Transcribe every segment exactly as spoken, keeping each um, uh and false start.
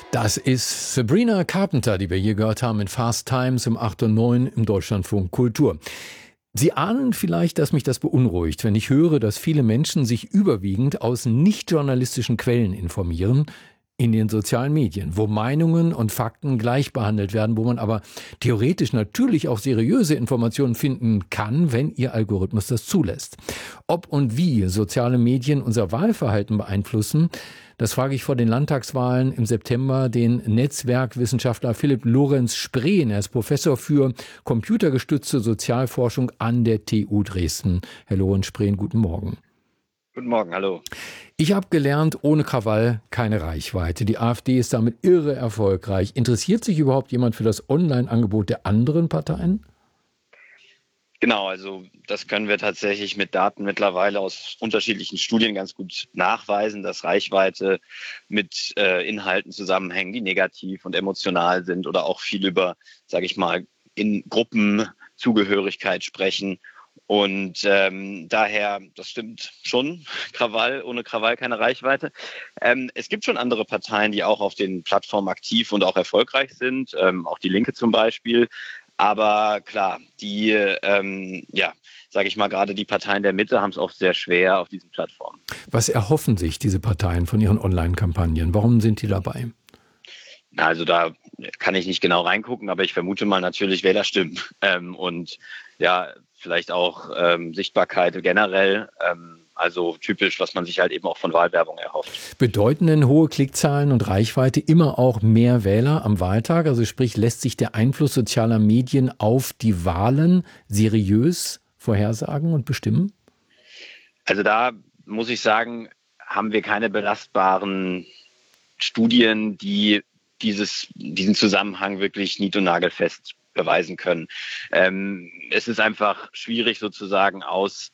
Das ist Sabrina Carpenter, die wir hier gehört haben in Fast Times um acht und neun im Deutschlandfunk Kultur. Sie ahnen vielleicht, dass mich das beunruhigt, wenn ich höre, dass viele Menschen sich überwiegend aus nicht journalistischen Quellen informieren, in den sozialen Medien, wo Meinungen und Fakten gleich behandelt werden, wo man aber theoretisch natürlich auch seriöse Informationen finden kann, wenn Ihr Algorithmus das zulässt. Ob und wie soziale Medien unser Wahlverhalten beeinflussen, das frage ich vor den Landtagswahlen im September den Netzwerkwissenschaftler Philipp Lorenz Spreen. Er ist Professor für computergestützte Sozialforschung an der T U Dresden. Herr Lorenz Spreen, guten Morgen. Guten Morgen, hallo. Ich habe gelernt, ohne Krawall keine Reichweite. Die AfD ist damit irre erfolgreich. Interessiert sich überhaupt jemand für das Online-Angebot der anderen Parteien? Genau, also das können wir tatsächlich mit Daten mittlerweile aus unterschiedlichen Studien ganz gut nachweisen, dass Reichweite mit äh, Inhalten zusammenhängen, die negativ und emotional sind oder auch viel über, sage ich mal, in Gruppenzugehörigkeit sprechen. Und ähm, daher, das stimmt schon, Krawall, ohne Krawall keine Reichweite. Ähm, es gibt schon andere Parteien, die auch auf den Plattformen aktiv und auch erfolgreich sind, ähm, auch die Linke zum Beispiel. Aber klar, die, ähm, ja, sage ich mal, gerade die Parteien der Mitte haben es oft sehr schwer auf diesen Plattformen. Was erhoffen sich diese Parteien von ihren Online-Kampagnen? Warum sind die dabei? Also da kann ich nicht genau reingucken, aber ich vermute mal natürlich Wählerstimmen ähm, und ja, vielleicht auch ähm, Sichtbarkeit generell. Ähm, also typisch, was man sich halt eben auch von Wahlwerbung erhofft. Bedeuten denn hohe Klickzahlen und Reichweite immer auch mehr Wähler am Wahltag? Also sprich, lässt sich der Einfluss sozialer Medien auf die Wahlen seriös vorhersagen und bestimmen? Also da muss ich sagen, haben wir keine belastbaren Studien, die dieses, diesen Zusammenhang wirklich nied- und nagelfest beweisen können. Ähm, es ist einfach schwierig sozusagen aus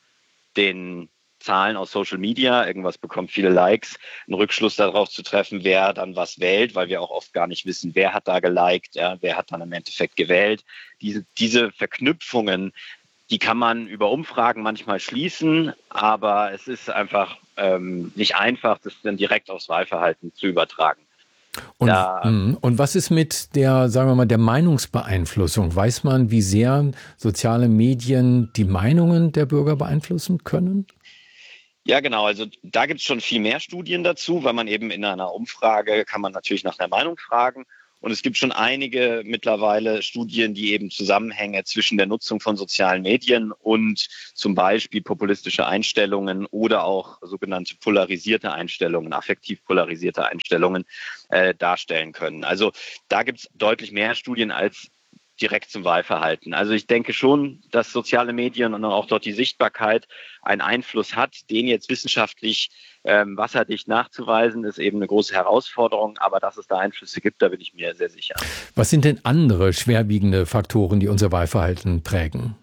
den Zahlen aus Social Media, irgendwas bekommt viele Likes, einen Rückschluss darauf zu treffen, wer dann was wählt, weil wir auch oft gar nicht wissen, wer hat da geliked, ja, wer hat dann im Endeffekt gewählt. Diese, diese Verknüpfungen, die kann man über Umfragen manchmal schließen, aber es ist einfach ähm, nicht einfach, das dann direkt aufs Wahlverhalten zu übertragen. Und, Da, und was ist mit der, sagen wir mal, der Meinungsbeeinflussung? Weiß man, wie sehr soziale Medien die Meinungen der Bürger beeinflussen können? ja, genau. Also da gibt es schon viel mehr Studien dazu, weil man eben in einer Umfrage kann man natürlich nach einer Meinung fragen. Und es gibt schon einige mittlerweile Studien, die eben Zusammenhänge zwischen der Nutzung von sozialen Medien und zum Beispiel populistische Einstellungen oder auch sogenannte polarisierte Einstellungen, affektiv polarisierte Einstellungen äh, darstellen können. Also da gibt es deutlich mehr Studien als direkt zum Wahlverhalten. Also ich denke schon, dass soziale Medien und auch dort die Sichtbarkeit einen Einfluss hat, den jetzt wissenschaftlich ähm, wasserdicht nachzuweisen, ist eben eine große Herausforderung. Aber dass es da Einflüsse gibt, da bin ich mir sehr sicher. Was sind denn andere schwerwiegende Faktoren, die unser Wahlverhalten prägen?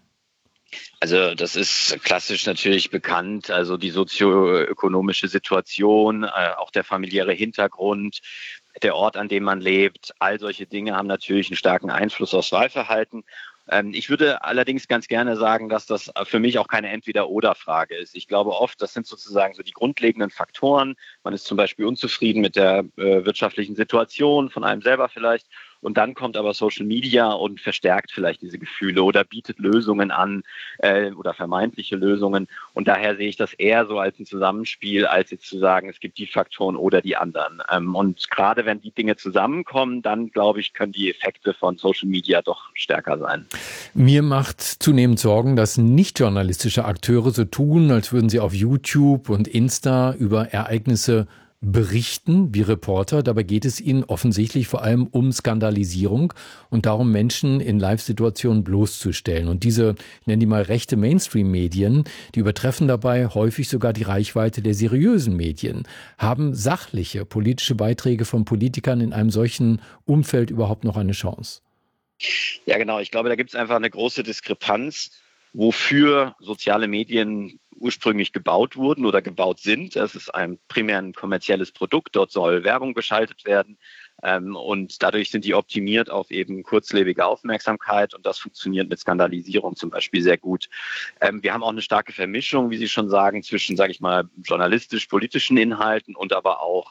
Also das ist klassisch natürlich bekannt, also die sozioökonomische Situation, äh, auch der familiäre Hintergrund, der Ort, an dem man lebt, all solche Dinge haben natürlich einen starken Einfluss aufs Wahlverhalten. Ähm, ich würde allerdings ganz gerne sagen, dass das für mich auch keine Entweder-oder-Frage ist. Ich glaube oft, das sind sozusagen so die grundlegenden Faktoren. Man ist zum Beispiel unzufrieden mit der äh, wirtschaftlichen Situation von einem selber vielleicht. Und dann kommt aber Social Media und verstärkt vielleicht diese Gefühle oder bietet Lösungen an äh, oder vermeintliche Lösungen. Und daher sehe ich das eher so als ein Zusammenspiel, als jetzt zu sagen, es gibt die Faktoren oder die anderen. Ähm, und gerade wenn die Dinge zusammenkommen, dann glaube ich, können die Effekte von Social Media doch stärker sein. Mir macht zunehmend Sorgen, dass nicht journalistische Akteure so tun, als würden sie auf YouTube und Insta über Ereignisse berichten wie Reporter. Dabei geht es ihnen offensichtlich vor allem um Skandalisierung und darum, Menschen in Live-Situationen bloßzustellen. Und diese, ich nenne die mal rechte Mainstream-Medien, die übertreffen dabei häufig sogar die Reichweite der seriösen Medien. Haben sachliche politische Beiträge von Politikern in einem solchen Umfeld überhaupt noch eine Chance? Ja, genau. Ich glaube, da gibt es einfach eine große Diskrepanz, wofür soziale Medien ursprünglich gebaut wurden oder gebaut sind. Das ist ein primär ein kommerzielles Produkt. Dort soll Werbung geschaltet werden. Ähm, und dadurch sind die optimiert auf eben kurzlebige Aufmerksamkeit. Und das funktioniert mit Skandalisierung zum Beispiel sehr gut. Ähm, wir haben auch eine starke Vermischung, wie Sie schon sagen, zwischen, sage ich mal, journalistisch-politischen Inhalten und aber auch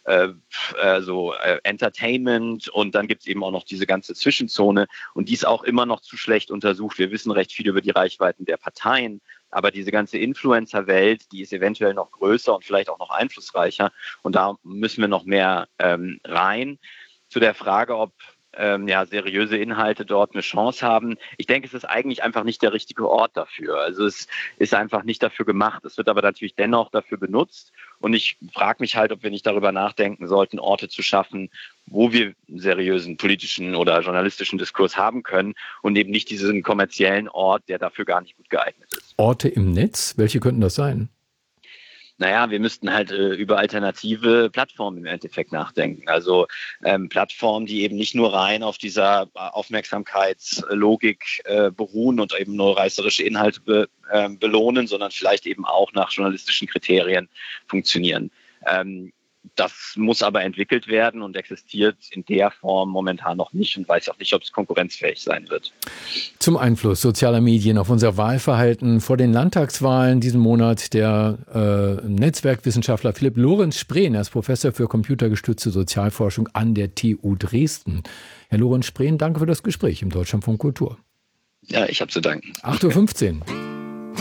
äh, äh, so äh, Entertainment und dann gibt es eben auch noch diese ganze Zwischenzone und die ist auch immer noch zu schlecht untersucht. Wir wissen recht viel über die Reichweiten der Parteien, aber diese ganze Influencer-Welt, die ist eventuell noch größer und vielleicht auch noch einflussreicher und da müssen wir noch mehr ähm, rein. Zu der Frage, ob ähm, ja, seriöse Inhalte dort eine Chance haben. Ich denke, es ist eigentlich einfach nicht der richtige Ort dafür. Also es ist einfach nicht dafür gemacht. Es wird aber natürlich dennoch dafür benutzt. Und ich frage mich halt, ob wir nicht darüber nachdenken sollten, Orte zu schaffen, wo wir einen seriösen politischen oder journalistischen Diskurs haben können und eben nicht diesen kommerziellen Ort, der dafür gar nicht gut geeignet ist. Orte im Netz, welche könnten das sein? Naja, wir müssten halt äh, über alternative Plattformen im Endeffekt nachdenken. Also ähm, Plattformen, die eben nicht nur rein auf dieser Aufmerksamkeitslogik äh, beruhen und eben nur reißerische Inhalte be, äh, belohnen, sondern vielleicht eben auch nach journalistischen Kriterien funktionieren. Ähm, das muss aber entwickelt werden und existiert in der Form momentan noch nicht und weiß auch nicht, ob es konkurrenzfähig sein wird. Zum Einfluss sozialer Medien auf unser Wahlverhalten vor den Landtagswahlen diesen Monat der äh, Netzwerkwissenschaftler Philipp Lorenz-Spreen, er ist Professor für computergestützte Sozialforschung an der T U Dresden. Herr Lorenz-Spreen, danke für das Gespräch im Deutschlandfunk Kultur. Ja, ich habe zu danken. acht Uhr fünfzehn